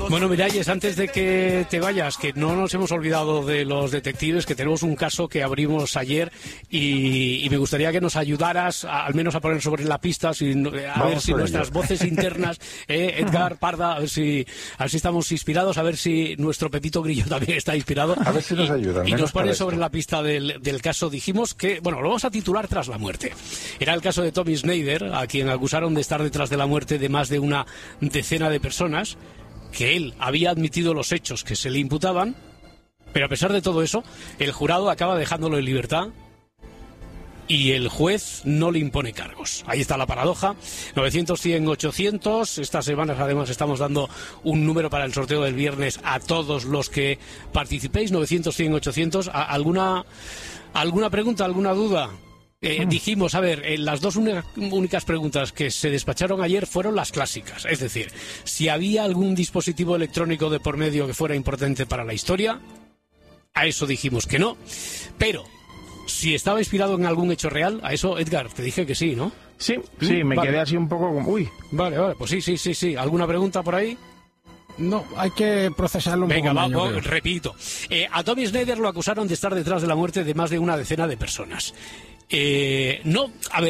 Bueno, Miralles, antes de que te vayas, que no nos hemos olvidado de los detectives, que tenemos un caso que abrimos ayer y me gustaría que nos ayudaras al menos a poner sobre la pista, a ver si nuestras voces internas, Edgar, Parda, a ver si estamos inspirados, a ver si nuestro Pepito Grillo también está inspirado. A ver si nos ayudan. Y nos pone sobre la pista del caso. Dijimos que, bueno, lo vamos a titular Tras la muerte. Era el caso de Tommy Snyder, a quien acusaron de estar detrás de la muerte de más de una decena de personas, que él había admitido los hechos que se le imputaban, pero a pesar de todo eso, el jurado acaba dejándolo en libertad y el juez no le impone cargos. Ahí está la paradoja. 900, 100, 800. Estas semanas además estamos dando un número para el sorteo del viernes a todos los que participéis. 900, 100, 800. ¿Alguna pregunta, alguna duda? Dijimos, a ver, las dos únicas preguntas que se despacharon ayer fueron las clásicas. Es decir, si había algún dispositivo electrónico de por medio que fuera importante para la historia, a eso dijimos que no. Pero si estaba inspirado en algún hecho real, a eso, Edgar, te dije que sí, ¿no? Sí, me quedé así un poco como... Uy. Vale, pues sí. ¿Alguna pregunta por ahí? No, hay que procesarlo un poco. Venga, más, vamos, repito. A Tommy Snyder lo acusaron de estar detrás de la muerte de más de una decena de personas. No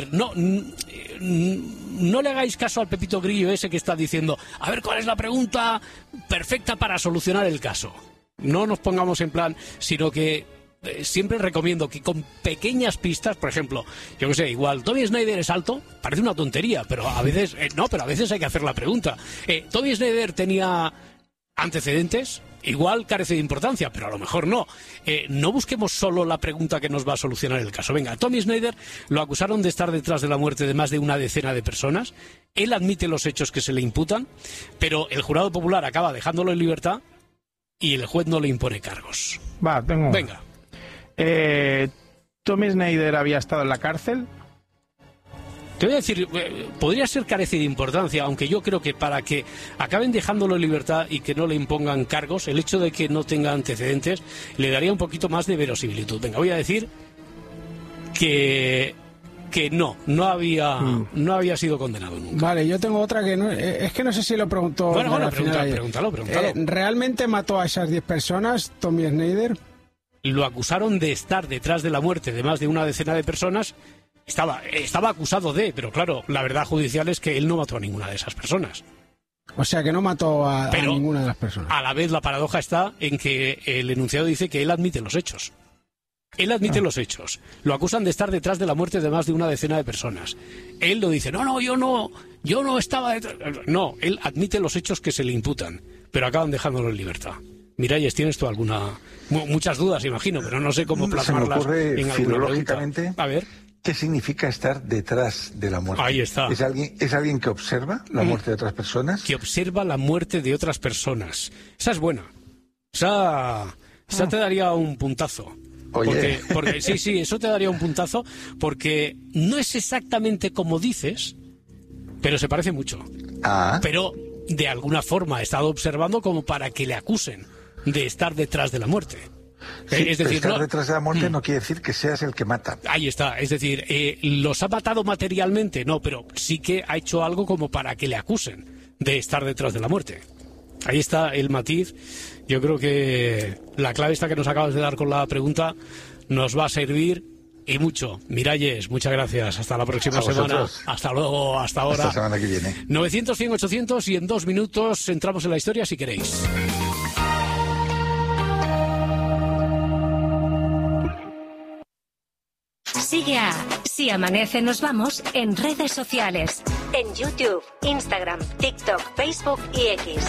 le hagáis caso al Pepito Grillo ese que está diciendo, a ver cuál es la pregunta perfecta para solucionar el caso. No nos pongamos en plan, sino que siempre recomiendo que con pequeñas pistas, por ejemplo, yo que sé, igual, ¿Tommy Snyder es alto? Parece una tontería, pero a veces, pero a veces hay que hacer la pregunta. ¿Tommy Snyder tenía antecedentes? Igual carece de importancia, pero a lo mejor no. No busquemos solo la pregunta que nos va a solucionar el caso. Venga, Tommy Snyder lo acusaron de estar detrás de la muerte de más de una decena de personas. Él admite los hechos que se le imputan, pero el jurado popular acaba dejándolo en libertad y el juez no le impone cargos. Venga. ¿Tommy Snyder había estado en la cárcel? Te voy a decir, podría ser carece de importancia, aunque yo creo que para que acaben dejándolo en libertad y que no le impongan cargos, el hecho de que no tenga antecedentes le daría un poquito más de verosimilitud. Venga, voy a decir que no había sido condenado nunca. Vale, yo tengo otra que no, es que no sé si lo preguntó. Bueno, pregúntalo. ¿Realmente mató a esas 10 personas, Tommy Snyder? Lo acusaron de estar detrás de la muerte de más de una decena de personas. Estaba acusado de, pero claro, la verdad judicial es que él no mató a ninguna de esas personas. O sea, que no mató a ninguna de las personas. A la vez la paradoja está en que el enunciado dice que él admite los hechos. Él admite los hechos. Lo acusan de estar detrás de la muerte de más de una decena de personas. Él lo dice, yo no estaba detrás. No, él admite los hechos que se le imputan, pero acaban dejándolo en libertad. Miralles, ¿tienes tú muchas dudas, imagino, pero no sé cómo plasmarlas en alguna pregunta? A ver. ¿Qué significa estar detrás de la muerte? Ahí está. ¿Es alguien que observa la muerte de otras personas? Que observa la muerte de otras personas. Esa es buena. Esa te daría un puntazo. Oye. Porque sí, eso te daría un puntazo, porque no es exactamente como dices, pero se parece mucho. Pero de alguna forma ha estado observando como para que le acusen de estar detrás de la muerte. Sí, es decir, estar detrás de la muerte no quiere decir que seas el que mata. Ahí está, es decir, ¿los ha matado materialmente? No, pero sí que ha hecho algo como para que le acusen de estar detrás de la muerte. Ahí está el matiz. Yo creo que la clave esta que nos acabas de dar con la pregunta nos va a servir y mucho. Miralles, muchas gracias. Hasta la próxima semana. Hasta luego, hasta ahora. Hasta la semana que viene. 900, 100, 800 y en 2 minutos entramos en la historia si queréis. Sigue a Si Amanece Nos Vamos en redes sociales. En YouTube, Instagram, TikTok, Facebook y X.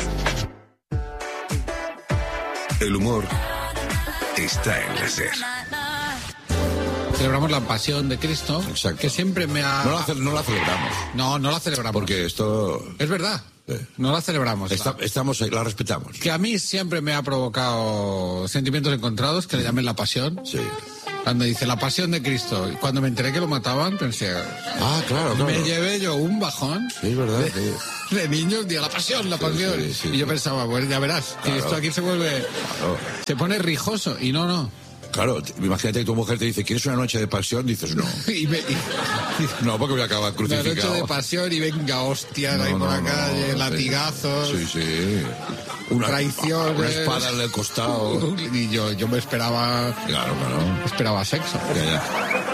El humor está en la SER. Celebramos la pasión de Cristo. Exacto. Que siempre me ha... No la celebramos. No la celebramos. Porque esto... Es verdad. No la celebramos. La respetamos. Que a mí siempre me ha provocado sentimientos encontrados, que le llamen la pasión. Sí. Cuando dice la pasión de Cristo, y cuando me enteré que lo mataban, pensé... claro. Me llevé yo un bajón. Sí, es verdad. De niños, la pasión. Sí. Y yo pensaba, bueno, ya verás, que esto aquí se vuelve... Claro. Se pone rijoso, y no. Claro, imagínate que tu mujer te dice, ¿quieres una noche de pasión? Dices, no. No, porque voy a acabar crucificado. Una noche de pasión y venga, hostias, ahí por la calle, latigazos. Sí. Traiciones. Una espada en el costado. Y yo me esperaba... Claro. Esperaba sexo. Ya.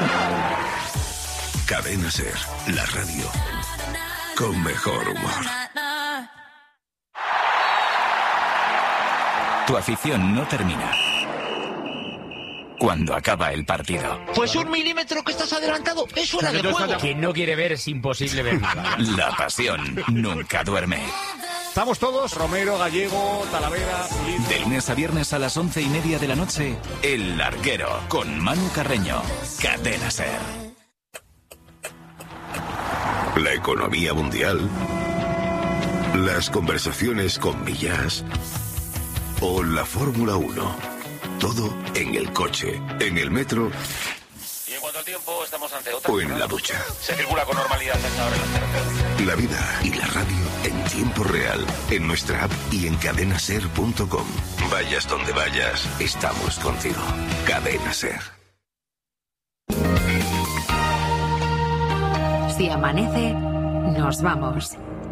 Cadena SER, la radio con mejor humor. Tu afición no termina cuando acaba el partido. Pues 1 milímetro que estás adelantado, es fuera de juego. Quien no quiere ver es imposible ver nada. La pasión nunca duerme. Estamos todos, Romero, Gallego, Talavera... De lunes a viernes a las 11:30 de la noche, El Larguero, con Manu Carreño. Cadena SER. La economía mundial, las conversaciones con Millás o la Fórmula 1. Todo en el coche, en el metro y en cuanto al tiempo estamos ante otra. O en la ducha. Se circula con normalidad hasta ahora en las carreteras. La vida y la radio en tiempo real, en nuestra app y en cadenaser.com. Vayas donde vayas, estamos contigo. Cadena SER. Si amanece, nos vamos.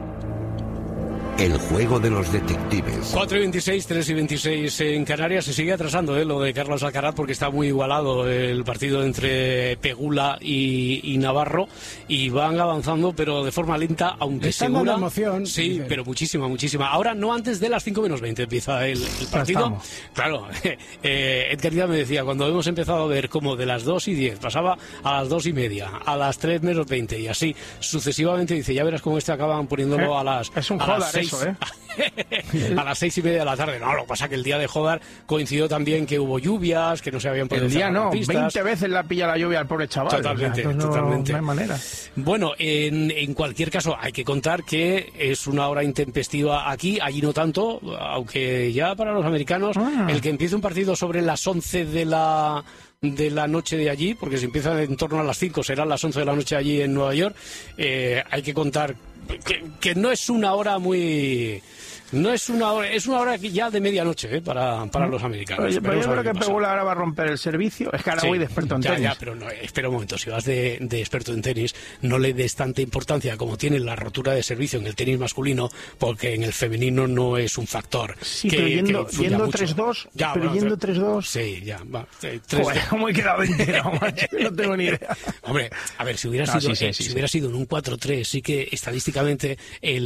El juego de los detectives. 4:26, 3:26 en Canarias. Se sigue atrasando lo de Carlos Alcaraz porque está muy igualado el partido entre Pegula y Navarro, y van avanzando pero de forma lenta, aunque segura. Dando emoción. Sí, pero muchísima. Ahora no antes de las 5:20 empieza el partido. Claro, Edgar Díaz me decía, cuando hemos empezado a ver como de las 2:10 pasaba a las 2:30, a las 3:20 y así sucesivamente, dice, ya verás cómo acaban poniéndolo a las... Es un joder 6, eso, a las 6:30 de la tarde. No, lo que pasa es que el día de Jodar coincidió también que hubo lluvias, que no se habían podido... El día no, 20 veces la pilla la lluvia al pobre chaval. Totalmente. No hay manera. Bueno, en cualquier caso, hay que contar que es una hora intempestiva aquí, allí no tanto, aunque ya para los americanos, el que empiece un partido sobre las 11 de la noche de allí, porque si empieza en torno a las 5 serán las 11 de la noche allí en Nueva York, hay que contar que no es una hora muy... No es una hora ya de medianoche para los americanos. Oye, pero yo creo que Pegula ahora va a romper el servicio. Es que ahora voy de experto en tenis. Ya, pero no, espera un momento. Si vas de experto en tenis, no le des tanta importancia como tiene la rotura de servicio en el tenis masculino, porque en el femenino no es un factor. Sí, pero yendo 3-2. Pero yendo 3-2. Sí, ya. Va, ¿Cómo he quedado entero? No tengo ni idea. Hombre, a ver, si hubiera sido en un 4-3, sí que estadísticamente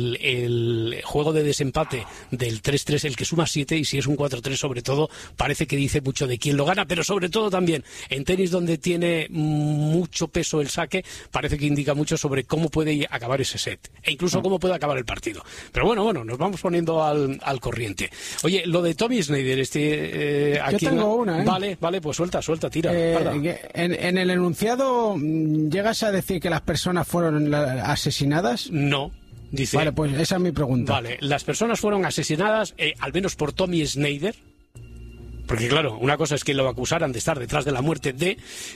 el juego de desempate del 3-3, el que suma 7, y si es un 4-3 sobre todo, parece que dice mucho de quién lo gana, pero sobre todo también en tenis, donde tiene mucho peso el saque, parece que indica mucho sobre cómo puede acabar ese set, e incluso cómo puede acabar el partido. Pero bueno, nos vamos poniendo al corriente. Oye, lo de Tommy Snyder, yo tengo una, Vale, pues suelta, tira. En el enunciado, ¿llegas a decir que las personas fueron asesinadas? No. Dice, vale, pues esa es mi pregunta. Vale, las personas fueron asesinadas, al menos por Tommy Snyder, porque claro, una cosa es que lo acusaran de estar detrás de la muerte de...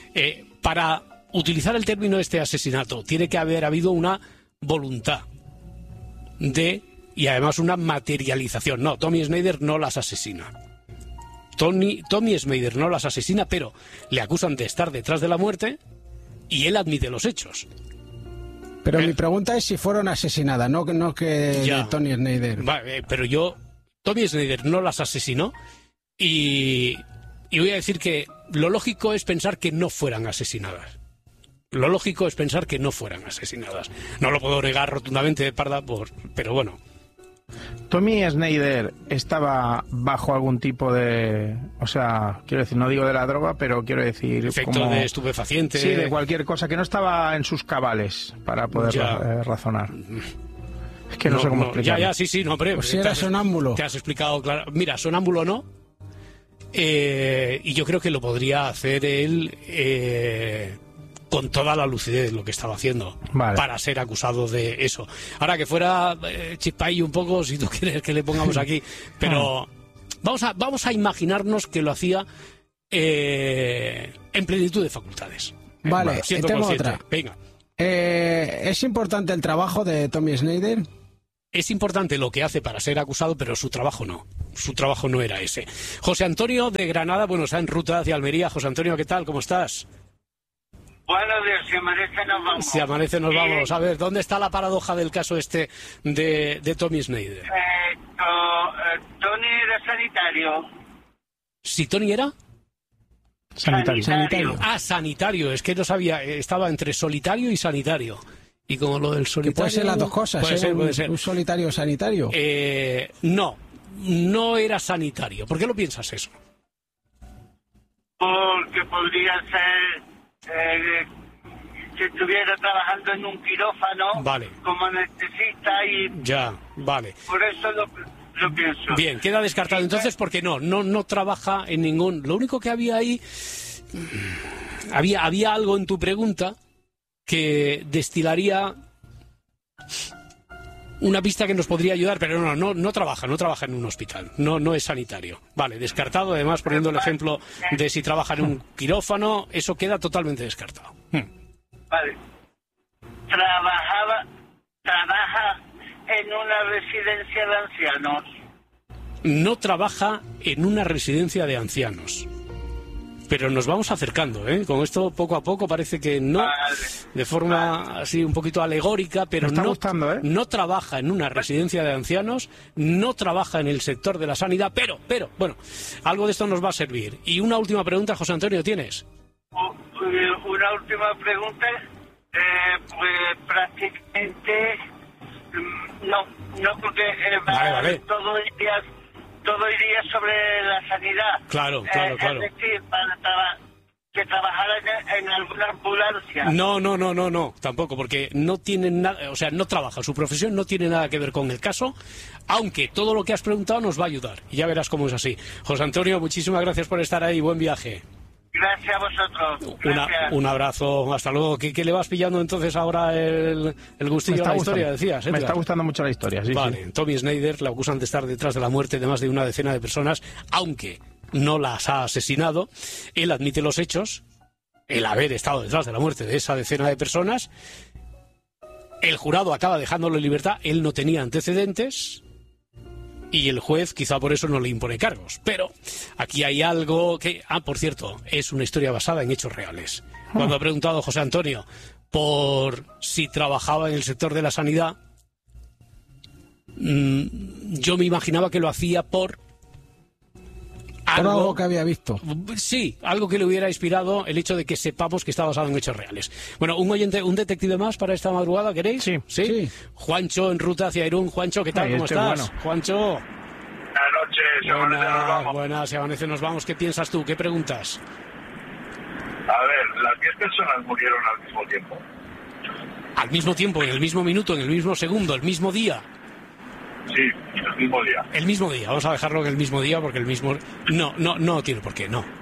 para utilizar el término asesinato, tiene que haber habido una voluntad de... y además una materialización. No, Tommy Snyder no las asesina. Tommy Snyder no las asesina, pero le acusan de estar detrás de la muerte y él admite los hechos. Pero mi pregunta es si fueron asesinadas, no que Tommy Snyder. Vale, pero Tommy Snyder no las asesinó, y voy a decir que lo lógico es pensar que no fueran asesinadas. No lo puedo negar rotundamente, Parda, pero bueno. Tommy Snyder estaba bajo algún tipo de... O sea, quiero decir, no digo de la droga, pero quiero decir... Efecto de estupefaciente. Sí, de cualquier cosa, que no estaba en sus cabales para poder razonar. Es que no sé cómo explicarlo. Sí, no, hombre. Pues si era sonámbulo. Te has explicado claro. Mira, sonámbulo no. Y yo creo que lo podría hacer él... con toda la lucidez lo que estaba haciendo, para ser acusado de eso. Ahora, que fuera chispay un poco, si tú quieres que le pongamos aquí, pero vamos a imaginarnos que lo hacía en plenitud de facultades. Vale, tengo otra. Venga. ¿Es importante el trabajo de Tommy Snyder? Es importante lo que hace para ser acusado, pero su trabajo no. su trabajo no era ese. José Antonio de Granada, bueno, está en ruta hacia Almería. José Antonio, ¿qué tal? ¿Cómo estás? Buenos días, si amanece nos vamos. Si amanece nos vamos. A ver, ¿dónde está la paradoja del caso este de Tommy Snyder? Tony era sanitario. ¿Si Tony era? Sanitario. Ah, sanitario. Es que no sabía, estaba entre solitario y sanitario. Y como lo del solitario... Que puede ser las dos cosas, puede ser. Un solitario sanitario. No era sanitario. ¿Por qué lo piensas eso? Porque podría ser que estuviera trabajando en un quirófano, vale, como anestesista y... Ya, vale. Por eso lo pienso. Bien, queda descartado entonces porque no trabaja en ningún... Lo único que había ahí... Había algo en tu pregunta que destilaría una pista que nos podría ayudar, pero no trabaja en un hospital, no es sanitario. Vale, descartado, además poniendo el ejemplo de si trabaja en un quirófano, eso queda totalmente descartado. Vale. Trabaja en una residencia de ancianos. No trabaja en una residencia de ancianos. Pero nos vamos acercando, ¿eh? Con esto poco a poco parece que no, de forma así un poquito alegórica, pero no trabaja en una residencia de ancianos, no trabaja en el sector de la sanidad, pero, bueno, algo de esto nos va a servir. Y una última pregunta, José Antonio, ¿tienes? Una última pregunta, pues prácticamente no porque vale. todo iría sobre la sanidad. Claro. Es decir, que trabajara en alguna ambulancia. No, tampoco, porque no tiene nada, o sea, no trabaja, su profesión no tiene nada que ver con el caso, aunque todo lo que has preguntado nos va a ayudar, y ya verás cómo es así. José Antonio, muchísimas gracias por estar ahí, buen viaje. Gracias a vosotros. Gracias. Un abrazo, hasta luego. ¿Qué le vas pillando entonces ahora el gustillo a la historia, decías? Me está gustando mucho la historia, sí. Vale, sí. Tommy Snyder le acusan de estar detrás de la muerte de más de una decena de personas, aunque no las ha asesinado. Él admite los hechos, el haber estado detrás de la muerte de esa decena de personas. El jurado acaba dejándolo en libertad, él no tenía antecedentes... Y el juez quizá por eso no le impone cargos. Pero aquí hay algo que... por cierto, es una historia basada en hechos reales. Cuando ha preguntado José Antonio por si trabajaba en el sector de la sanidad, yo me imaginaba que lo hacía por algo que había visto. Sí, algo que le hubiera inspirado el hecho de que sepamos que está basado en hechos reales. Bueno, un detective más para esta madrugada, ¿queréis? Sí. Juancho, en ruta hacia Irún. Juancho, ¿qué tal? ¿Cómo estás? Bueno. Juancho. Buenas noches. Buenas, si amanece nos vamos. ¿Qué piensas tú? ¿Qué preguntas? A ver, las 10 personas murieron al mismo tiempo. ¿Al mismo tiempo, en el mismo minuto, en el mismo segundo, el mismo día? Sí, el mismo día. El mismo día, vamos a dejarlo en el mismo día porque el mismo... No tiene por qué, no.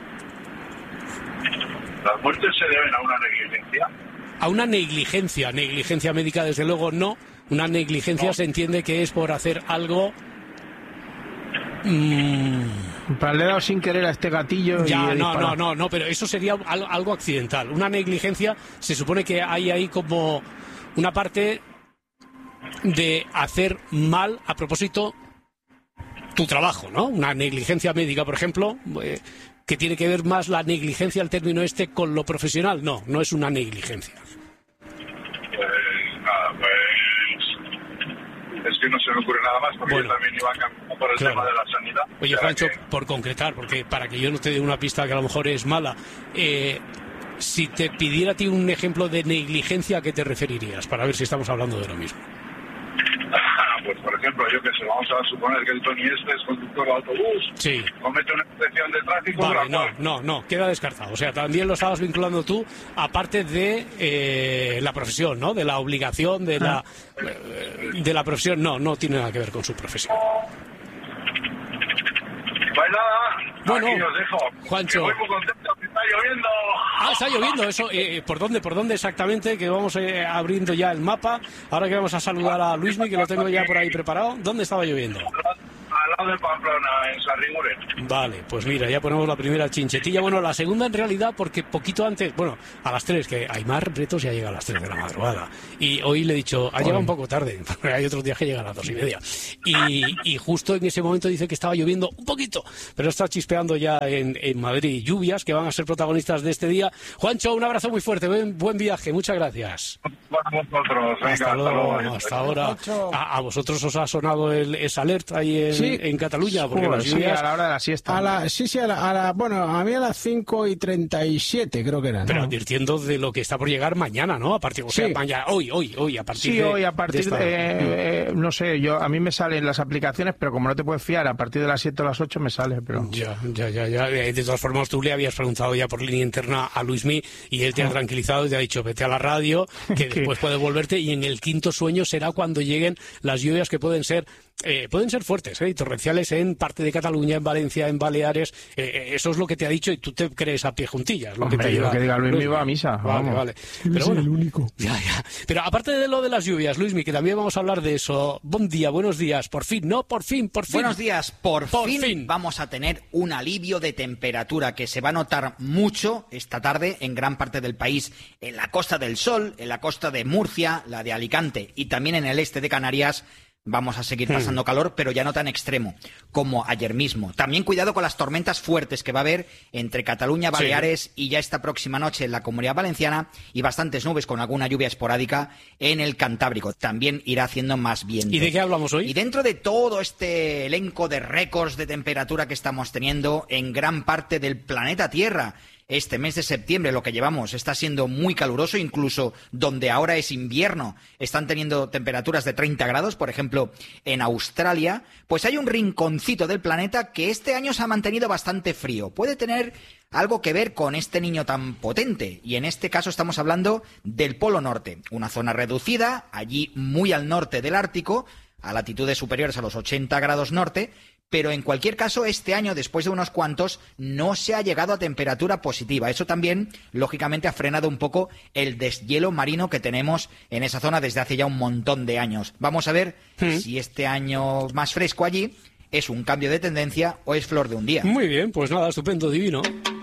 ¿Las muertes se deben a una negligencia? A una negligencia médica desde luego no. Una negligencia se entiende que es por hacer algo... Para le he dado sin querer a este gatillo. No, pero eso sería algo accidental. Una negligencia se supone que hay ahí como una parte de hacer mal a propósito tu trabajo, ¿no? Una negligencia médica, por ejemplo, que tiene que ver más la negligencia, el término este, con lo profesional. No es una negligencia. Es que no se me ocurre nada más, porque yo también iba a cambiar por el tema de la sanidad. Oye, Juancho, por concretar, porque para que yo no te dé una pista que a lo mejor es mala, si te pidiera a ti un ejemplo de negligencia, ¿a qué te referirías? Para ver si estamos hablando de lo mismo. Pues, por ejemplo, yo que sé, vamos a suponer que el Tony este es conductor de autobús, comete una infracción de tráfico... Vale, no, queda descartado. O sea, también lo estabas vinculando tú, aparte de la profesión, ¿no? De la obligación, de la profesión. No tiene nada que ver con su profesión. Pues nada, bueno, aquí os dejo. Juancho. Estoy muy contento, que está lloviendo. Está lloviendo, eso. ¿Por dónde exactamente? Que vamos abriendo ya el mapa. Ahora que vamos a saludar a Luismi, que lo tengo ya por ahí preparado. ¿Dónde estaba lloviendo? Al lado Paso de Pamplona, en Sarriguren. Vale, pues mira, ya ponemos la primera chinchetilla. Bueno, la segunda en realidad, porque poquito antes, bueno, a las 3, que Aimar Bretos ya llega a las 3 de la madrugada. Y hoy le he dicho, ha llegado un poco tarde, porque hay otros días que llegan a las 2:30. Y justo en ese momento dice que estaba lloviendo un poquito, pero está chispeando ya en Madrid. Lluvias que van a ser protagonistas de este día. Juancho, un abrazo muy fuerte, buen viaje, muchas gracias. Vosotros, hasta luego, hasta ahora. ¿A vosotros os ha sonado esa alerta ahí en Cataluña? Porque sí, a la hora de la siesta. Bueno, a mí a las 5:37 creo que era. Pero ¿no? Advirtiendo de lo que está por llegar mañana, ¿no? A partir, o sea, mañana, hoy, a partir de... Sí, hoy, a partir de no sé, a mí me salen las aplicaciones, pero como no te puedes fiar, a partir de las 7 o las 8 me sale, pero... Ya. De todas formas, tú le habías preguntado ya por línea interna a Luismi y él te ha tranquilizado y te ha dicho, vete a la radio, que después puedes volverte, y en el quinto sueño será cuando lleguen las lluvias que pueden ser fuertes y torrenciales en parte de Cataluña, en Valencia, en Baleares. Eso es lo que te ha dicho y tú te crees a pie juntillas. Lo que diga Luismi va a misa. Vale. Pero bueno, el único. Ya. Pero aparte de lo de las lluvias, Luismi, que también vamos a hablar de eso. Buen día, buenos días. Por fin. Buenos días. Por fin vamos a tener un alivio de temperatura que se va a notar mucho esta tarde en gran parte del país, en la Costa del Sol, en la costa de Murcia, la de Alicante y también en el este de Canarias. Vamos a seguir pasando calor, pero ya no tan extremo como ayer mismo. También cuidado con las tormentas fuertes que va a haber entre Cataluña, Baleares y ya esta próxima noche en la Comunidad Valenciana, y bastantes nubes con alguna lluvia esporádica en el Cantábrico. También irá haciendo más viento. ¿Y de qué hablamos hoy? Y dentro de todo este elenco de récords de temperatura que estamos teniendo en gran parte del planeta Tierra, este mes de septiembre, lo que llevamos, está siendo muy caluroso, incluso donde ahora es invierno, están teniendo temperaturas de 30 grados, por ejemplo, en Australia, pues hay un rinconcito del planeta que este año se ha mantenido bastante frío. Puede tener algo que ver con este niño tan potente, y en este caso estamos hablando del Polo Norte, una zona reducida, allí muy al norte del Ártico, a latitudes superiores a los 80 grados norte, pero en cualquier caso este año, después de unos cuantos, no se ha llegado a temperatura positiva. Eso también, lógicamente, ha frenado un poco el deshielo marino que tenemos en esa zona desde hace ya un montón de años. Vamos a ver si este año más fresco allí es un cambio de tendencia o es flor de un día. Muy bien, pues nada, estupendo, divino.